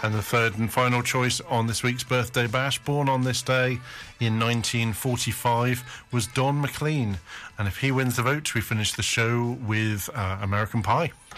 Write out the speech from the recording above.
And the third and final choice on this week's Birthday Bash, born on this day in 1945, was Don McLean. And if he wins the vote, we finish the show with American Pie.